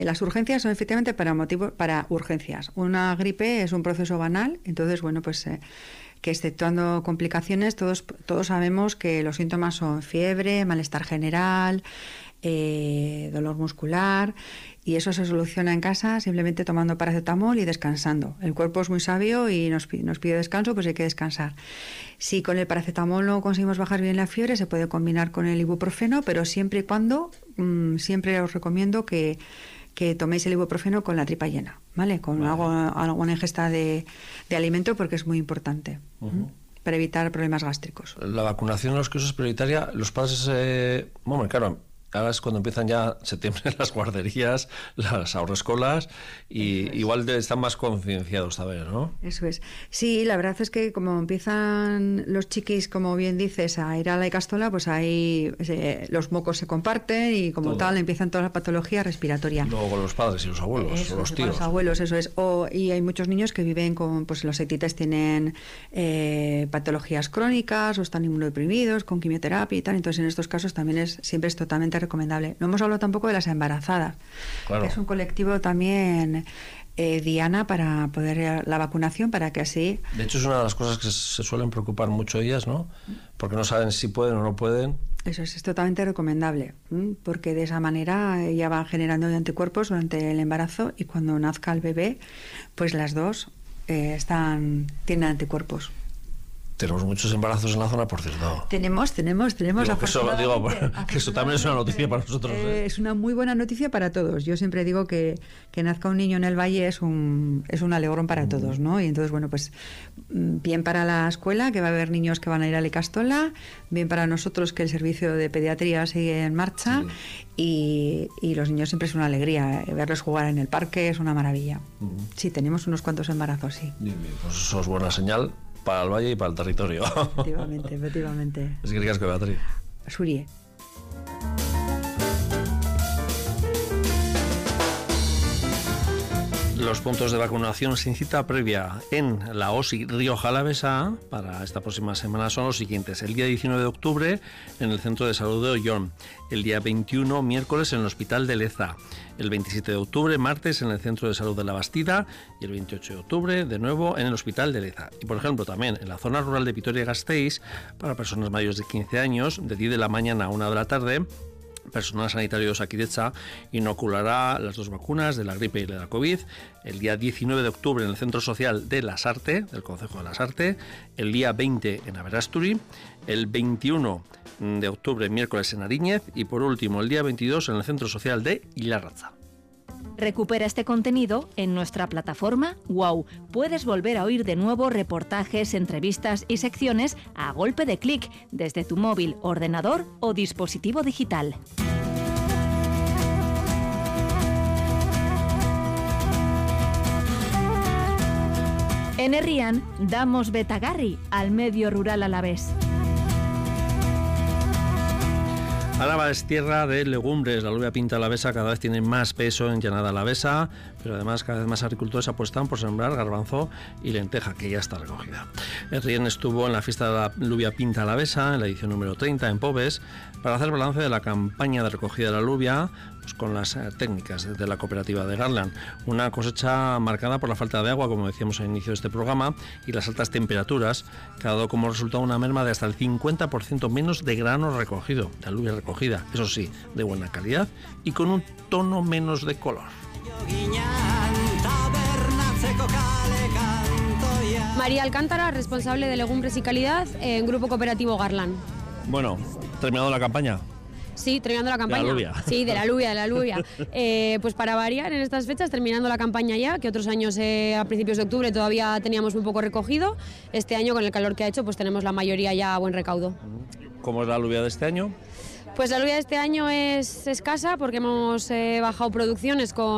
Las urgencias son efectivamente para urgencias. Una gripe es un proceso banal, entonces, bueno, pues que exceptuando complicaciones, todos sabemos que los síntomas son fiebre, malestar general, dolor muscular, y eso se soluciona en casa simplemente tomando paracetamol y descansando. El cuerpo es muy sabio y nos pide descanso, pues hay que descansar. Si con el paracetamol no conseguimos bajar bien la fiebre, se puede combinar con el ibuprofeno, pero siempre y cuando, siempre os recomiendo que toméis el ibuprofeno con la tripa llena, ¿vale? Con alguna ingesta de alimento, porque es muy importante. Para evitar problemas gástricos. La vacunación en los casos es prioritaria. Los padres, bueno, claro, ahora es cuando empiezan ya septiembre las guarderías, las haurrescolas, y igual están más concienciados también, ¿no? Eso es. Sí, la verdad es que como empiezan los chiquis, como bien dices, a ir a la Icastola, pues ahí los mocos se comparten y como tal empiezan toda la patología respiratoria. Y luego con los padres y los abuelos, eso, o los tíos. Los abuelos, eso es. Y hay muchos niños que viven con, pues los hetites tienen patologías crónicas o están inmunodeprimidos, con quimioterapia y tal. Entonces en estos casos también siempre es totalmente recomendable. No hemos hablado tampoco de las embarazadas, claro, que es un colectivo también diana para poder la vacunación, para que así... De hecho es una de las cosas que se suelen preocupar mucho ellas, ¿no? Porque no saben si pueden o no pueden. Eso es totalmente recomendable, porque de esa manera ya van generando anticuerpos durante el embarazo y cuando nazca el bebé, pues las dos tienen anticuerpos. Tenemos muchos embarazos en la zona, por cierto. Tenemos. Que eso también es una noticia para nosotros. Es una muy buena noticia para todos. Yo siempre digo que nazca un niño en el valle es un alegrón para todos, ¿no? Y entonces, bueno, pues bien para la escuela, que va a haber niños que van a ir a la Icastola, bien para nosotros que el servicio de pediatría sigue en marcha, y los niños siempre es una alegría. Verlos jugar en el parque es una maravilla. Sí, tenemos unos cuantos embarazos, sí. Bien, pues eso es buena señal para el valle y para el territorio. Efectivamente. Es que Beatriz. Surie. Los puntos de vacunación sin cita previa en la OSI Rioja Alavesa para esta próxima semana son los siguientes: el día 19 de octubre en el Centro de Salud de Ollón, el día 21 miércoles en el Hospital de Leza, el 27 de octubre martes en el Centro de Salud de La Bastida y el 28 de octubre de nuevo en el Hospital de Leza. Y por ejemplo también en la zona rural de Vitoria-Gasteiz para personas mayores de 15 años de 10 de la mañana a 1 de la tarde. Personal sanitario de Osakidetza inoculará las dos vacunas de la gripe y de la COVID el día 19 de octubre en el Centro Social de Lasarte, del Concejo de Lasarte, el día 20 en Aberasturi, el 21 de octubre miércoles en Ariñez y por último el día 22 en el Centro Social de Ilarratza. Recupera este contenido en nuestra plataforma WOW. Puedes volver a oír de nuevo reportajes, entrevistas y secciones a golpe de clic desde tu móvil, ordenador o dispositivo digital. En Herrian damos betagarri al medio rural alavés. Álava es tierra de legumbres. La alubia pinta alavesa cada vez tiene más peso en llanada alavesa, pero además cada vez más agricultores apuestan por sembrar garbanzo y lenteja, que ya está recogida. Herrian estuvo en la fiesta de la alubia pinta alavesa, en la edición número 30 en Pobes, para hacer balance de la campaña de recogida de la alubia, pues con las técnicas de la cooperativa de Garland. Una cosecha marcada por la falta de agua, como decíamos al inicio de este programa, y las altas temperaturas, que ha dado como resultado una merma de hasta el 50% menos de grano recogido, de alubia recogida, eso sí, de buena calidad y con un tono menos de color. María Alcántara, responsable de legumbres y calidad en Grupo Cooperativo Garland. Bueno, terminado la campaña. Sí, terminando la campaña. De la alubia. Sí, de la alubia. Pues para variar en estas fechas, terminando la campaña ya, que otros años a principios de octubre todavía teníamos muy poco recogido. Este año, con el calor que ha hecho, pues tenemos la mayoría ya a buen recaudo. ¿Cómo es la alubia de este año? Pues la alubia de este año es escasa porque hemos bajado producciones con